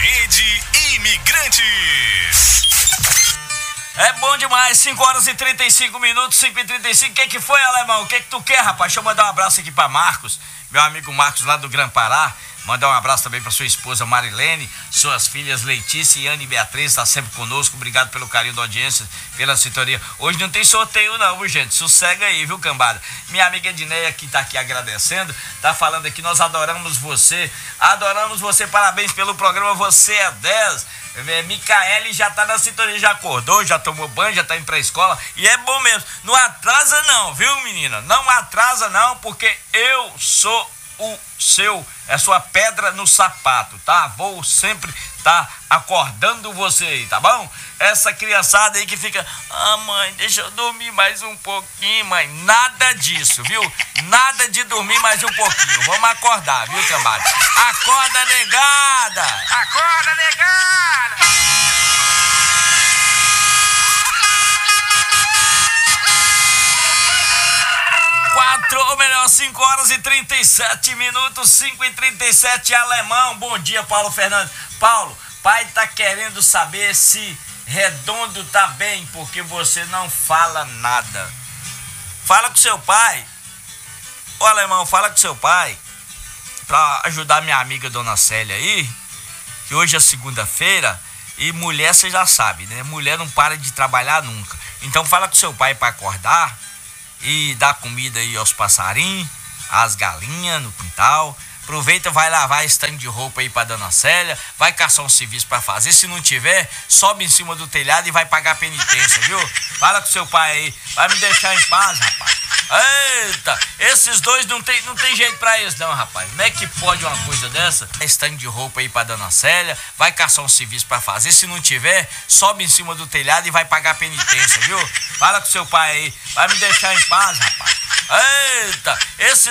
Rede Imigrantes. É bom demais, 5h35, 5h35. O que foi, alemão? O que tu quer, rapaz? Deixa eu mandar um abraço aqui pra Marcos, meu amigo Marcos lá do Gran Pará. Mandar um abraço também pra sua esposa Marilene, suas filhas Letícia e Anne Beatriz, tá sempre conosco. Obrigado pelo carinho da audiência, pela sintonia. Hoje não tem sorteio não, viu, gente? Sossega aí, viu, cambada? Minha amiga Edneia, que tá aqui agradecendo, tá falando aqui, nós adoramos você, parabéns pelo programa, você é 10. Micaele já tá na sintonia, já acordou, já tomou banho, já tá indo pra escola, e é bom mesmo. Não atrasa não, viu, menina? Não atrasa não, porque eu sou a sua pedra no sapato, tá? Vou sempre tá acordando você aí, tá bom? Essa criançada aí que fica, mãe, deixa eu dormir mais um pouquinho, mãe. Nada disso, viu? Nada de dormir mais um pouquinho. Vamos acordar, viu, cambada? Acorda, negada! Acorda, negada! 5h37, 5h37, alemão. Bom dia, Paulo Fernandes. Paulo, pai tá querendo saber se Redondo tá bem, porque você não fala nada. Fala com seu pai. Ô, alemão, fala com seu pai pra ajudar minha amiga Dona Célia aí, que hoje é segunda-feira e mulher, você já sabe, né? Mulher não para de trabalhar nunca. Então fala com seu pai pra acordar e dá comida aí aos passarinhos, às galinhas no quintal. Aproveita, vai lavar estande de roupa aí pra Dona Célia, vai caçar um serviço pra fazer. Se não tiver, sobe em cima do telhado e vai pagar penitência, viu? Fala com seu pai aí, vai me deixar em paz, rapaz. Eita, esses dois não tem jeito pra eles não, rapaz. Como é que pode uma coisa dessa? Estande de roupa aí pra Dona Célia, vai caçar um serviço pra fazer. Se não tiver, sobe em cima do telhado e vai pagar penitência, viu? Fala com seu pai aí, vai me deixar em paz, rapaz. Eita, esses